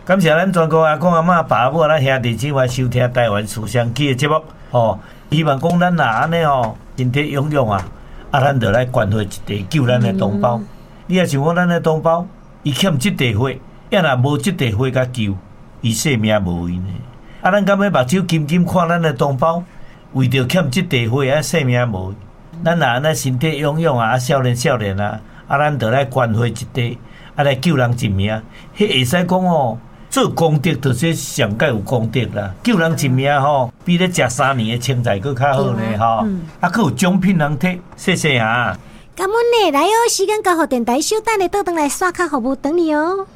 感谢咱全国阿公阿嬷、爸母咱兄弟姊妹收听台湾思想起的节目哦。希望讲咱若安尼哦，身体勇勇啊，咱就来关怀一地救咱的同胞。你也想讲咱的同胞，伊欠这地火，也若无这地火甲救，伊性命无因的。咱敢要目睭金金看咱的同胞，为着欠这地火啊，性命无因。咱若安尼身体勇勇啊，少年啊，咱就来关怀一地，来救人一命。迄会使讲哦。做功德就是上界有功德啦，救人一命吼，比咧食3年的青菜佫较好呢吼。佫有奖品通摕，谢谢啊！ 感恩呢，来哦，时间到，互电台小等的倒转来刷卡服务等你哦。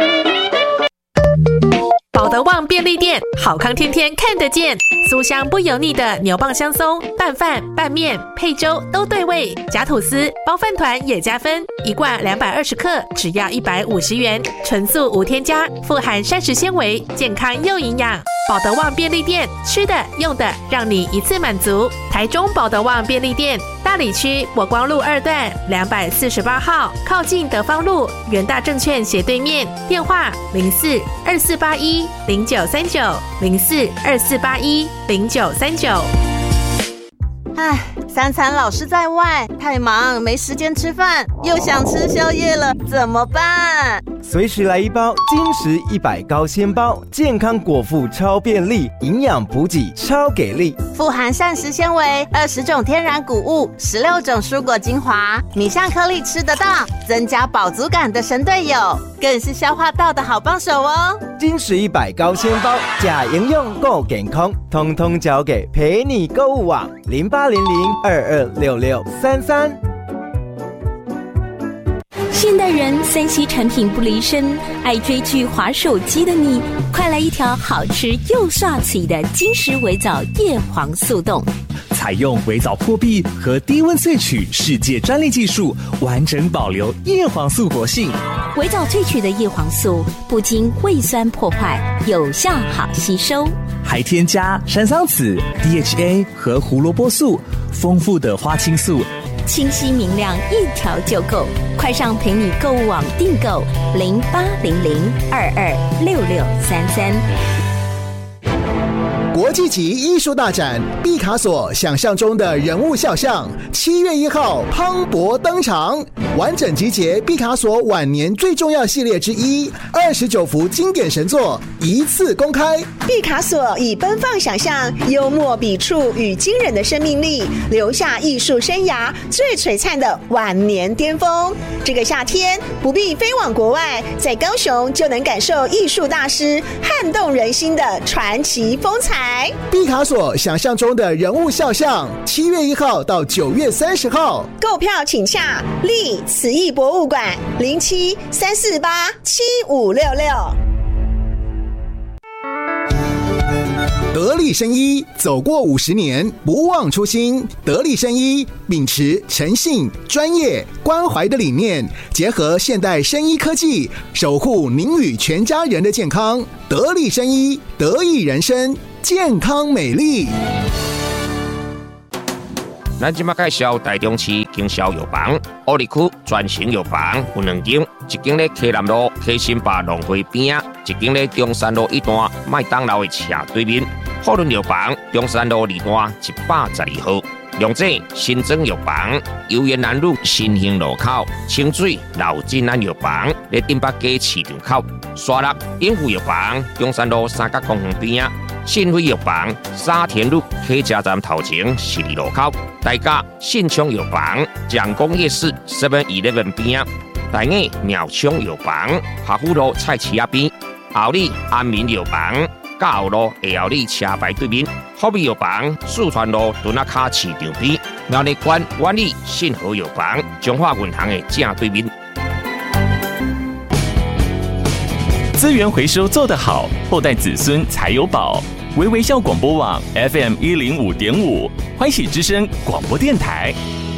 保德旺便利店，好康天天看得见，酥香不油腻的牛蒡香松，拌饭、拌面、配粥都对味，夹吐司、包饭团也加分，一罐220克，只要150元，纯素无添加，富含膳食纤维，健康又营养。保德旺便利店，吃的用的让你一次满足。台中保德旺便利店，大里区国光路2段248号，靠近德芳路元大证券斜对面，电话04-2481-0939 04-2481-0939。 三餐老是在外，太忙没时间吃饭，又想吃宵夜了，怎么办？ 随时来一包金石100高纤包，健康果腹超便利，营养补给超给力， 富含膳食纤维，20种天然谷物，16种蔬果精华，米香颗粒吃得到，增加饱足感的神队友，更是消化道的好帮手哦。 金石100高纤包，假营养够健康，通通交给陪你购物网0800226633。 现代人3C 产品不离身，爱追剧滑手机的你，快来一条好吃又刷嘴的金石微藻叶黄素冻。 采用微藻破壁和低温萃取世界专利技术，完整保留叶黄素活性。 微藻萃取的叶黄素不经胃酸破坏，有效好吸收， 还添加山桑子、DHA 和胡萝卜素，丰富的花青素， 清晰明亮，一条就够。快上陪你购物网订购0800226633。 国际级艺术大展毕卡索想象中的人物肖像，7月1号磅礴登场，完整集结毕卡索晚年最重要系列之一，29幅经典神作一次公开。 毕卡索以奔放想象、幽默笔触与惊人的生命力，留下艺术生涯最璀璨的晚年巅峰。这个夏天不必飞往国外，在高雄就能感受艺术大师撼动人心的传奇风采。 毕卡索想象中的人物肖像，7月1号到9月30号， 购票请洽立慈艺博物馆07-348-7566。 得力生医走过50年，不忘初心。得力生医秉持诚信、专业、关怀的理念，结合现代生医科技，守护您与全家人的健康。得力生医，得益人生，健康美丽。 咱即马介绍台中市经销药房，乌里区全型药房有2间，一间咧溪南路溪新坝农会边啊，一间咧中山路1段麦当劳的斜对面。富润药房中山路2段112号。龙井新庄药房油园南路新兴路口，清水老金安药房咧顶北街市场口，沙鹿永富药房中山路三角公园边啊，信辉药房沙田路客家站头前12路口，大甲信昌药房蒋公夜市 7-11 边啊，大雅苗昌药房下府路菜市仔边，后里安民药房嘉后路下后里车牌对面，福美药房四川路墩仔卡市场边，苗栗县万里信和药房中华银行的正对面。 资源回收做得好，后代子孙才有宝。微微笑广播网 FM105.5，欢喜之声广播电台。